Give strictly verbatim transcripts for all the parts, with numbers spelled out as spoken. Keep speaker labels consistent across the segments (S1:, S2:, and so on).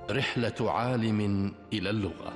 S1: رحلة عالم إلى اللغة.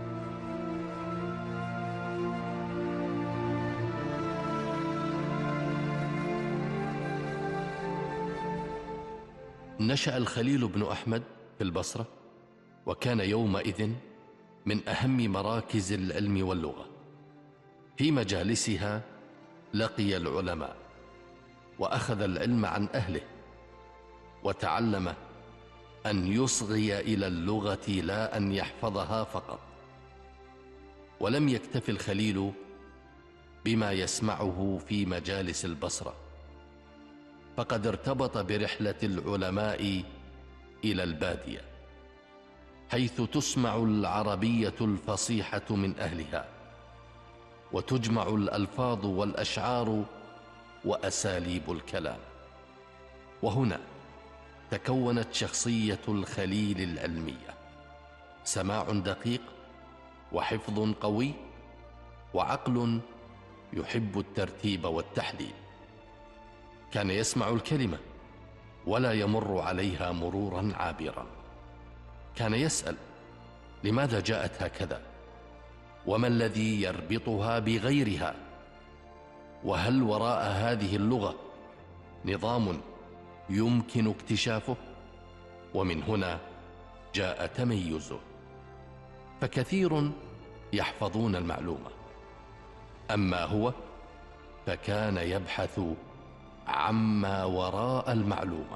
S1: نشأ الخليل بن أحمد في البصرة، وكان يومئذ من أهم مراكز العلم واللغة. في مجالسها لقي العلماء وأخذ العلم عن أهله، وتعلم أن يصغي إلى اللغة لا أن يحفظها فقط. ولم يكتف الخليل بما يسمعه في مجالس البصرة، فقد ارتبط برحلة العلماء إلى البادية، حيث تسمع العربية الفصيحة من أهلها، وتجمع الألفاظ والأشعار وأساليب الكلام. وهنا تكونت شخصية الخليل العلمية: سماع دقيق، وحفظ قوي، وعقل يحب الترتيب والتحليل. كان يسمع الكلمة ولا يمر عليها مرورا عابرا. كان يسأل: لماذا جاءت هكذا؟ وما الذي يربطها بغيرها؟ وهل وراء هذه اللغة نظام يمكن اكتشافه؟ ومن هنا جاء تميزه، فكثير يحفظون المعلومة، أما هو فكان يبحث عما وراء المعلومة.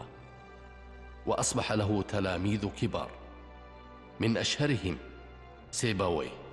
S1: وأصبح له تلاميذ كبار، من أشهرهم سيبويه،